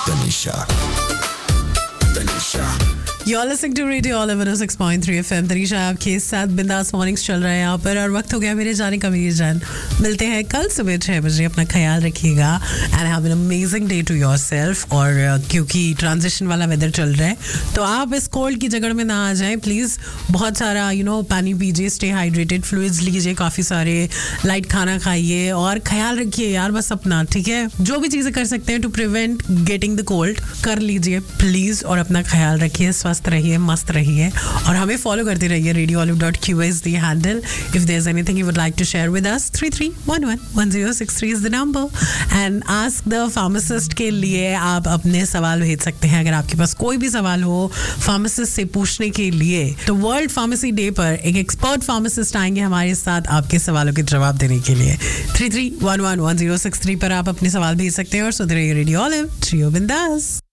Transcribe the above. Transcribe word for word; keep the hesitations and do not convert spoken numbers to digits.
Tanisha. Tanisha. You're listening to Radio Olive one oh six point three F M. Tanisha आपके साथ बिंदास mornings चल रहा है यहाँ पर और वक्त हो गया मेरे जाने का मेरी जान. मिलते हैं कल सुबह छह बजे. अपना ख्याल रखिएगा and have an amazing day to yourself. और uh, क्योंकि ट्रांजिशन वाला वेदर चल रहा है तो आप इस कोल्ड की जगह में ना आ जाएं प्लीज़. बहुत सारा यू नो पानी पीजिए, स्टे हाइड्रेटेड, फ्लूइड्स लीजिए, काफ़ी सारे लाइट खाना खाइए और ख्याल रखिए यार बस अपना. ठीक है, जो भी चीज़ें कर सकते हैं to prevent getting the cold कर लीजिए प्लीज़. और अपना ख्याल रखिए, स्वस्थ रहिए, मस्त रहिए और हमें फॉलो करते रहिए. Radio olive dot Q is the handle. If there is anything you would like to share with us, three three one one one zero six three is the number. And ask the pharmacist के लिए आप अपने सवाल भेज सकते हैं. अगर आपके पास कोई भी सवाल हो फार्मासिस्ट से पूछने के लिए तो वर्ल्ड फार्मेसी डे पर एक एक्सपर्ट फार्मासिस्ट आएंगे हमारे साथ आपके सवालों के जवाब देने के लिए. Three three one one one zero six three पर आप अपने सवाल भेज सकते हैं और सुनते रहिए रेडियो ऑलिव. जियो बिंदास.